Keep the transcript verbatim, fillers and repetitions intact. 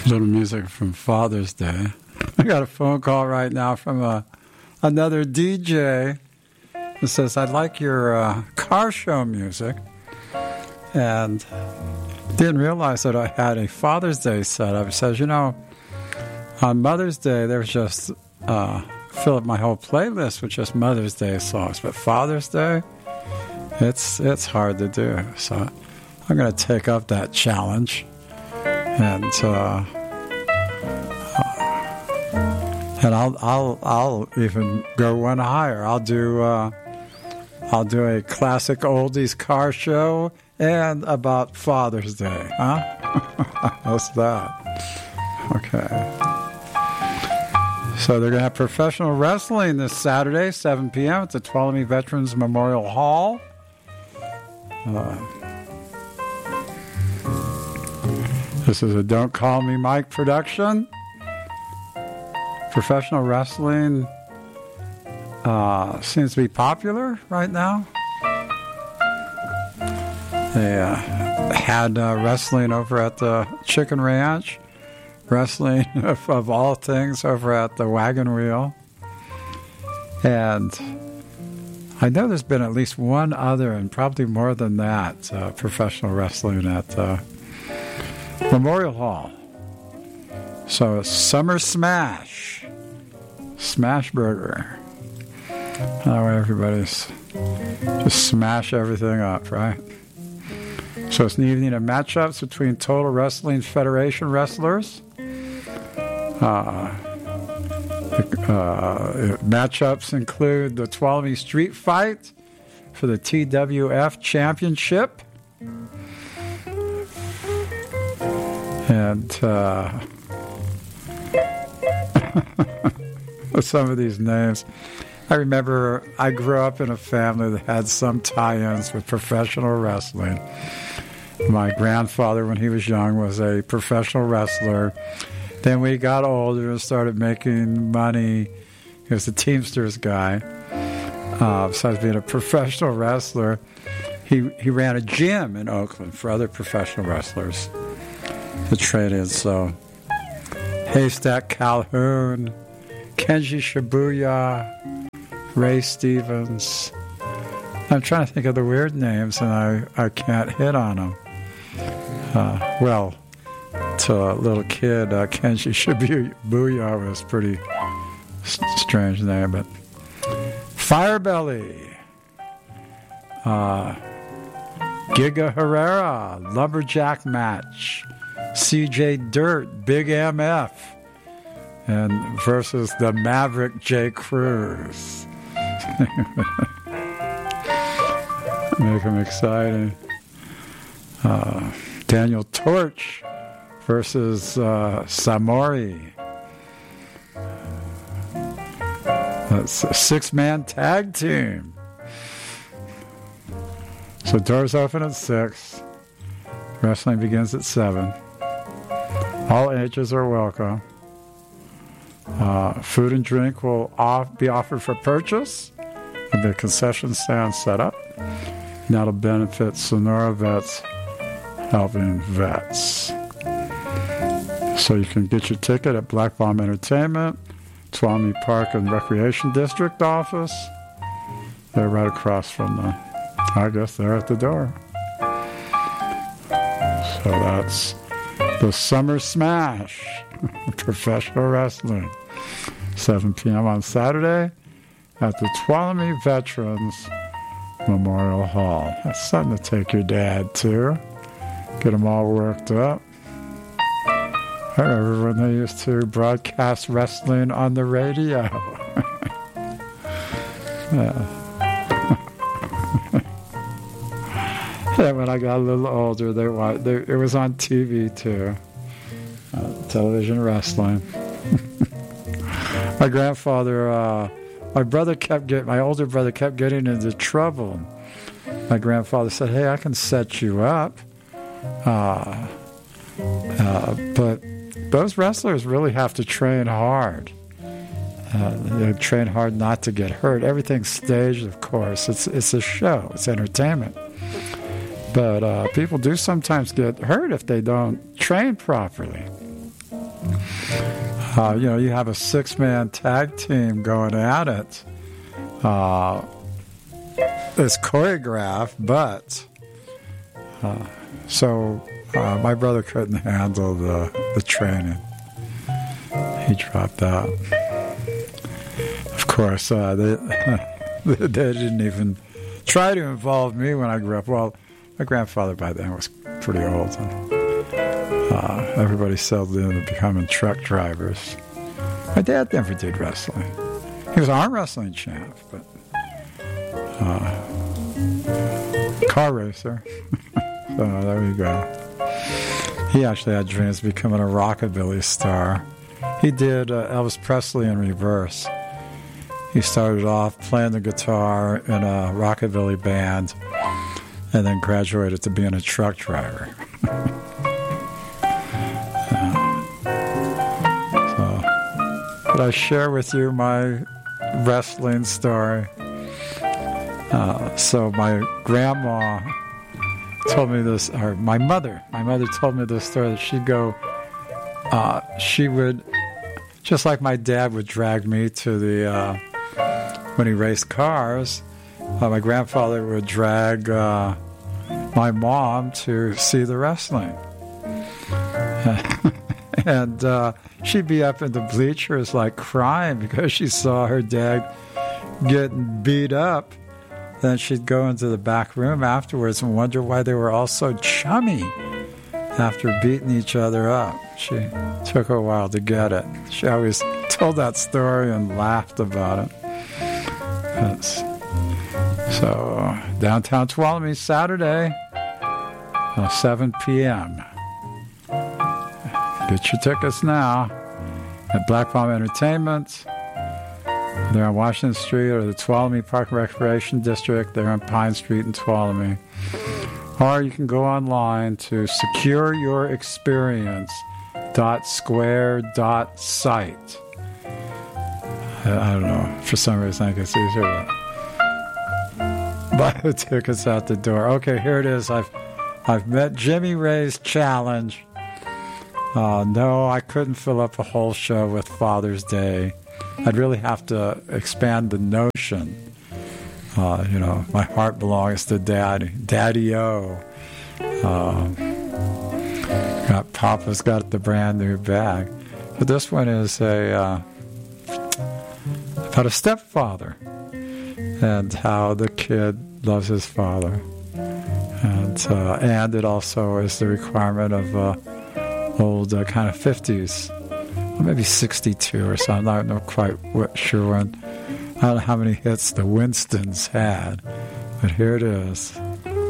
Little music from Father's Day. I got a phone call right now from a, another D J who says, "I'd like your uh, car show music." And didn't realize that I had a Father's Day set up. He says, you know, on Mother's Day, there's just, uh, fill up my whole playlist with just Mother's Day songs. But Father's Day, it's it's hard to do. So I'm going to take up that challenge. And uh, and I'll I'll I'll even go one higher. I'll do uh, I'll do a classic oldies car show and about Father's Day, huh? How's that? Okay. So they're going to have professional wrestling this Saturday, seven p.m. at the Tuolumne Veterans Memorial Hall. Uh, this is a Don't Call Me Mike production. Professional wrestling uh, seems to be popular right now. They uh, had uh, wrestling over at the Chicken Ranch, wrestling of, of all things over at the Wagon Wheel. And I know there's been at least one other, and probably more than that, uh, professional wrestling at uh, Memorial Hall. So it's Summer Smash, Smash Burger. That way everybody's just smash everything up, right? So it's an evening of matchups between Total Wrestling Federation wrestlers. Uh, uh, matchups include the Tuolumne Street Fight for the T W F Championship. And uh, some of these names. I remember I grew up in a family that had some tie-ins with professional wrestling. My grandfather, when he was young, was a professional wrestler. Then we got older and started making money. He was a Teamsters guy. Uh, besides being a professional wrestler, he, he ran a gym in Oakland for other professional wrestlers to train in. So Haystack Calhoun, Kenji Shibuya, Ray Stevens. I'm trying to think of the weird names, and I, I can't hit on them. Uh, well, to a little kid, uh, Kenji Shibuya was a pretty strange name, but Firebelly, uh, Giga Herrera, Lumberjack Match, C J Dirt, Big M F, and versus the Maverick J. Cruz. Make him exciting. Uh, Daniel Torch versus uh, Samori. That's a six-man tag team. So doors open at six. Wrestling begins at seven. All ages are welcome. Uh, food and drink will off, be offered for purchase with the concession stand set up. And that'll benefit Sonora Vets Helping Vets. So you can get your ticket at Black Bomb Entertainment, Tuolumne Park and Recreation District office. They're right across from the, I guess they're at the door. So that's the Summer Smash, professional wrestling, seven p.m. on Saturday at the Tuolumne Veterans Memorial Hall. That's something to take your dad to. Get them all worked up. I remember when they used to broadcast wrestling on the radio. Yeah. Yeah, when I got a little older, they, they it was on T V too. Uh, television wrestling. My grandfather, uh, my brother kept getting, my older brother kept getting into trouble. My grandfather said, "Hey, I can set you up." Uh, uh, but those wrestlers really have to train hard. Uh, they train hard not to get hurt. Everything's staged, of course. It's it's a show. It's entertainment. But uh, people do sometimes get hurt if they don't train properly. uh, you know, you have a six-man tag team going at it. Uh, it's choreographed, but uh, so uh, my brother couldn't handle the, the training. He dropped out. Of course, uh, they, they didn't even try to involve me when I grew up. Well, my grandfather by then was pretty old, and uh, everybody settled into becoming truck drivers. My dad never did wrestling. He was an arm wrestling champ, but uh, car racer. So there you go. He actually had dreams of becoming a rockabilly star. He did uh, Elvis Presley in reverse. He started off playing the guitar in a rockabilly band and then graduated to being a truck driver. uh, so, but I share with you my wrestling story. Uh, so my grandma told me this, or my mother, my mother told me this story that she'd go, uh, she would, just like my dad would drag me to the, uh, when he raced cars, uh, my grandfather would drag uh, my mom to see the wrestling. And uh, she'd be up in the bleachers like crying because she saw her dad getting beat up. Then she'd go into the back room afterwards and wonder why they were all so chummy after beating each other up. She took a while to get it. She always told that story and laughed about it. That's, so, downtown Tuolumne, Saturday, uh, seven p.m. Get your tickets now at Black Palm Entertainment. They're on Washington Street or the Tuolumne Park and Recreation District. They're on Pine Street in Tuolumne. Or you can go online to secure your experience dot square dot site. I don't know. For some reason, I guess easier to buy the tickets out the door. Okay, here it is. I've I've met Jimmy Ray's challenge. Uh, no, I couldn't fill up a whole show with Father's Day. I'd really have to expand the notion. Uh, you know, my heart belongs to Daddy. Daddy-o. Uh, got, Papa's got the brand new bag. But this one is a... Uh, about a stepfather and how the kid loves his father, and uh, and it also is the requirement of uh, old uh, kind of fifties, or maybe sixty-two or something. I'm not quite sure when. I don't know how many hits the Winstons had, but here it is.